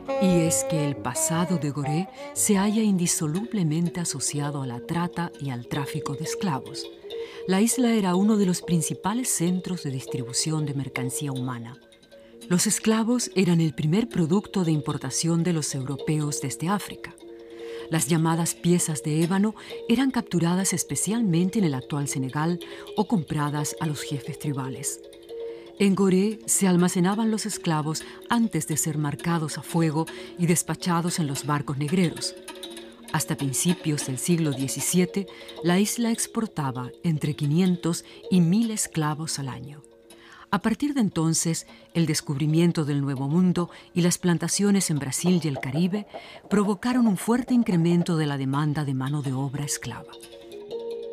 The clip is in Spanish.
Y es que el pasado de Gorée se halla indisolublemente asociado a la trata y al tráfico de esclavos. La isla era uno de los principales centros de distribución de mercancía humana. Los esclavos eran el primer producto de importación de los europeos desde África. Las llamadas piezas de ébano eran capturadas especialmente en el actual Senegal o compradas a los jefes tribales. En Gorée se almacenaban los esclavos antes de ser marcados a fuego y despachados en los barcos negreros. Hasta principios del siglo XVII, la isla exportaba entre 500 y 1.000 esclavos al año. A partir de entonces, el descubrimiento del Nuevo Mundo y las plantaciones en Brasil y el Caribe provocaron un fuerte incremento de la demanda de mano de obra esclava.